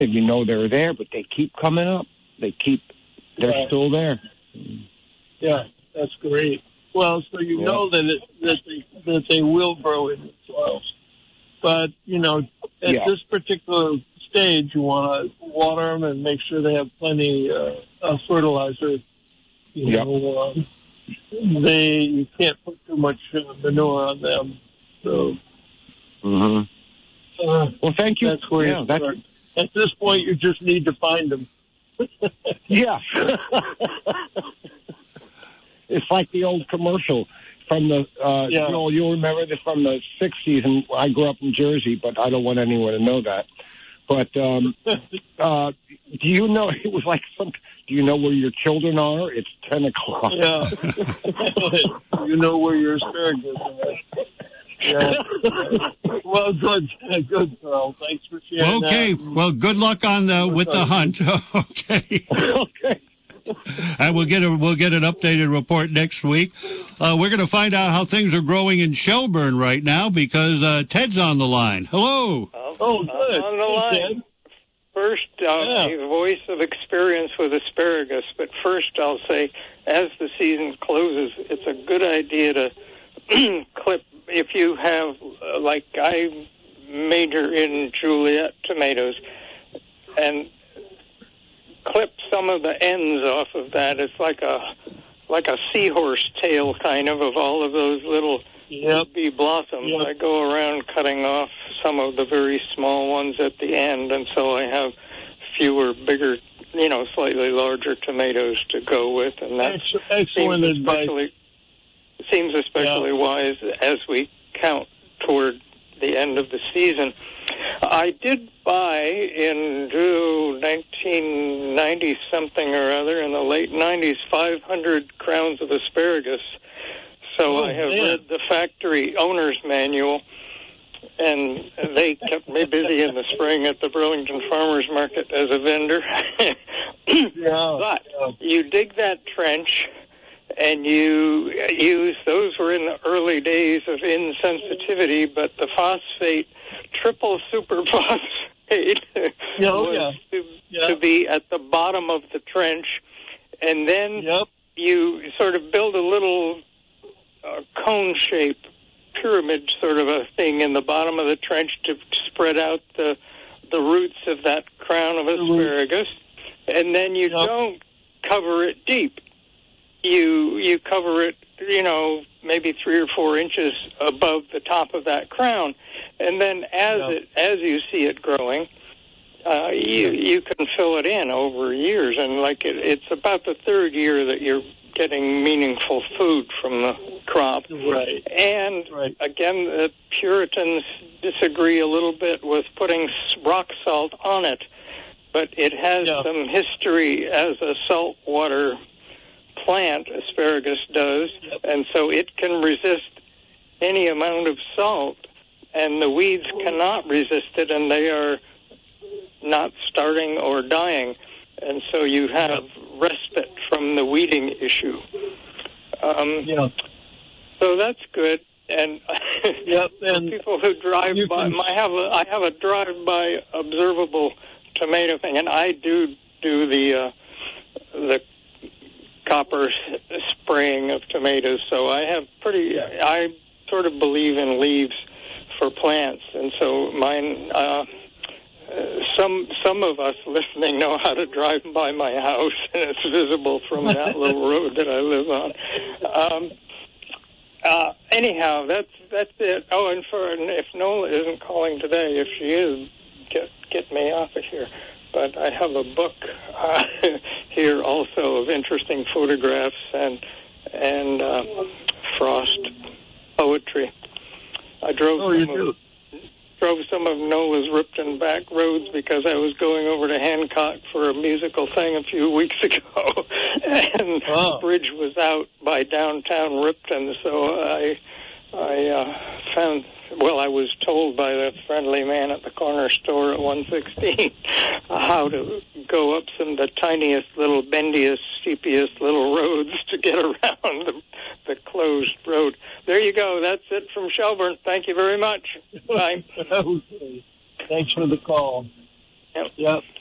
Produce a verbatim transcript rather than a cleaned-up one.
you know they're there, but they keep coming up. They keep, they're Yeah. still there. Yeah, that's great. Well, so you Yeah. know that it, that they that they will grow in the soils, but you know at Yeah. this particular stage, you want to water them and make sure they have plenty uh, of fertilizer. You Yep. know, um, they you can't put too much uh, manure on them. So hmm uh, Well, thank you. that's where Yeah, you that's, start. At this point, you just need to find them. yeah. It's like the old commercial from the, uh, Yeah. Joel, you'll remember this from the sixties, and I grew up in Jersey, but I don't want anyone to know that. But um, uh, do you know, it was like some, do you know where your children are? It's ten o'clock. Yeah. You know where your asparagus are. Yeah. Well, good. Good, Carl. Thanks for sharing Well, okay. that. Well, good luck on the with the hunt. Okay. Okay. And we'll get a we'll get an updated report next week. Uh, we're going to find out how things are growing in Shelburne right now because uh, Ted's on the line. Hello. Oh, good. On the Hey, line. Ted. First, uh, Yeah. a voice of experience with asparagus, but first I'll say, as the season closes, it's a good idea to clip, if you have, uh, like I major in Juliet tomatoes, and clip some of the ends off of that. It's like a like a seahorse tail kind of of all of those little Yep. bee blossoms. Yep. I go around cutting off some of the very small ones at the end, and so I have fewer, bigger, you know, slightly larger tomatoes to go with, and that Ex- seems Excellent advice. especially seems especially wise as we count toward the end of the season. I did buy in oh, nineteen ninety something or other, in the late nineties, five hundred crowns of asparagus. So Oh, I have man. read the factory owner's manual, and they kept me busy in the spring at the Burlington Farmers Market as a vendor. Yeah. But Yeah. you dig that trench, and you use, those were in the early days of insensitivity, but the phosphate, triple superphosphate, Oh, was yeah. to, Yeah. to be at the bottom of the trench, and then Yep. you sort of build a little uh, cone-shaped pyramid sort of a thing in the bottom of the trench to spread out the the roots of that crown of roots. asparagus, and then you Yep. don't cover it deep. You you cover it, you know, maybe three or four inches above the top of that crown, and then as Yep. it as you see it growing, uh, you you can fill it in over years, and like it, it's about the third year that you're getting meaningful food from the crop. Right. And Right. again, the Puritans disagree a little bit with putting s- rock salt on it, but it has Yeah. some history as a saltwater plant, asparagus does, Yep. and so it can resist any amount of salt, and the weeds cannot resist it, and they are not starting or dying, and so you have respite from the weeding issue. Um, Yeah. so that's good. And Yep. for And people who drive you by, can- I have a I have a drive-by observable tomato thing, and I do do the uh, the copper s- spraying of tomatoes. So I have pretty. I sort of believe in leaves for plants, and so mine. Uh, Uh, some some of us listening know how to drive by my house, and it's visible from that little road that I live on. Um, uh, anyhow, that's that's it. Oh, and for and if Nola isn't calling today, if she is, get get me off of here. But I have a book uh, here also of interesting photographs and and uh, frost poetry. I drove oh, you some of do. drove some of Nola's Ripton back roads because I was going over to Hancock for a musical thing a few weeks ago, and Oh. the bridge was out by downtown Ripton, so I I uh, found, well, I was told by the friendly man at the corner store at one sixteen how to go up some of the tiniest little bendiest, steepiest little roads to get around the, the closed road. There you go. That's it from Shelburne. Thank you very much. Bye. Okay. Thanks for the call. Yep.